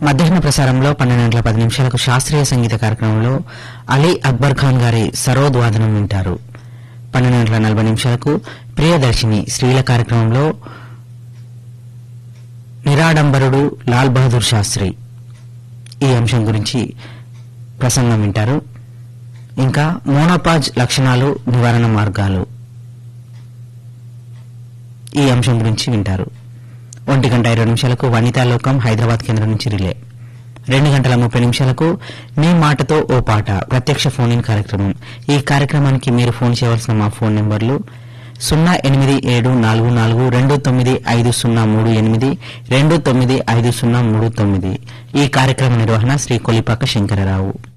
మధ్యాహ్న ప్రసారంలో 12:10 శాస్త్రీయ సంగీత కార్యక్రమంలో అలీ అక్బర్ ఖాన్ గారి సరోద్ వాదనం వింటారు. 12:40 ప్రియదర్శిని స్త్రీల కార్యక్రమంలో నిరాడంబరుడు లాల్ బహదూర్ శాస్త్రి ఈ అంశం గురించి ప్రసంగం వింటారు. ఇంకా మోనోపాజ్ లక్షణాలు, నివారణ మార్గాలు ఈ అంశం గురించి వింటారు. 1:20 వనితాలోకం హైదరాబాద్ కేంద్రం నుంచి రిలే. 2:30 మీ మాటతో ఓ పాట ప్రత్యక్ష ఫోన్ ఇన్ కార్యక్రమం. ఈ కార్యక్రమానికి మీరు ఫోన్ చేయవలసిన మా ఫోన్ నెంబర్లు 08744295038 295039. ఈ కార్యక్రమ నిర్వహణ శ్రీ కొలిపాక శంకరరావు.